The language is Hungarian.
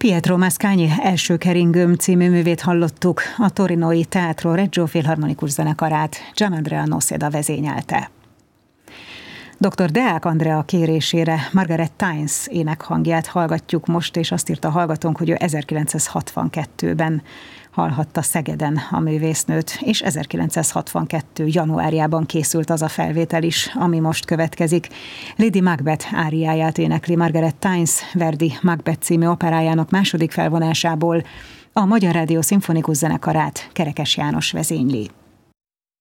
Pietro Mascagni első keringőm című művét hallottuk, a torinói Teatro Regio Filharmonikus zenekarát Gianandrea Noseda vezényelte. Dr. Deák Andrea kérésére Margaret Tynes énekhangját hallgatjuk most, és azt írta a hallgatónk, hogy ő 1962-ben hallhatta Szegeden a művésznőt, és 1962. januárjában készült az a felvétel is, ami most következik. Lady Macbeth áriáját énekli Margaret Tynes, Verdi Macbeth című operájának második felvonásából. A Magyar Rádió Szimfonikus Zenekarát Kerekes János vezényli.